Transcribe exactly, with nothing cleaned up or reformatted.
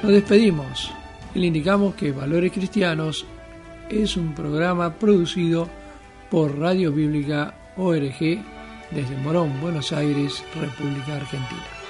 Nos despedimos y le indicamos que Valores Cristianos es un programa producido por Radio Bíblica O R G desde Morón, Buenos Aires, República Argentina.